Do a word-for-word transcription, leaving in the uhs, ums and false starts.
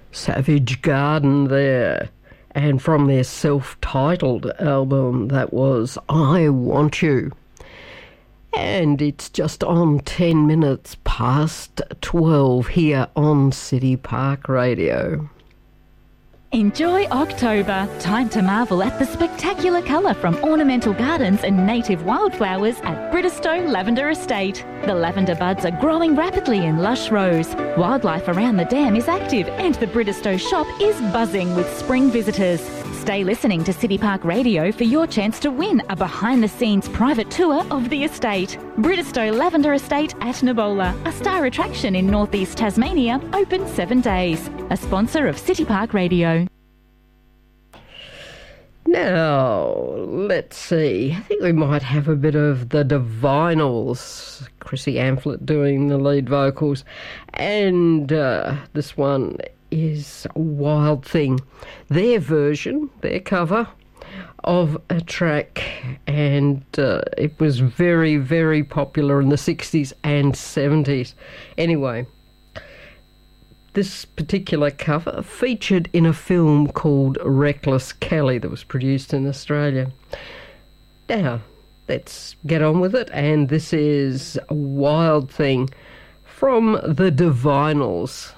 Savage Garden there. And from their self-titled album, that was I Want You. And it's just on ten minutes past twelve here on City Park Radio. Enjoy October. Time to marvel at the spectacular colour from ornamental gardens and native wildflowers at Bridistow Lavender Estate. The lavender buds are growing rapidly in lush rows. Wildlife around the dam is active and the Bridistow shop is buzzing with spring visitors. Stay listening to City Park Radio for your chance to win a behind-the-scenes private tour of the estate. Bridistow Lavender Estate at Nabola, a star attraction in northeast Tasmania, open seven days. A sponsor of City Park Radio. Now, let's see. I think we might have a bit of the Divinals. Chrissy Amphlett doing the lead vocals. And uh, this one is Wild Thing. Their version, their cover of a track, and uh, it was very, very popular in the sixties and seventies. Anyway, this particular cover featured in a film called Reckless Kelly that was produced in Australia. Now, let's get on with it, and this is a Wild Thing from the Divinals.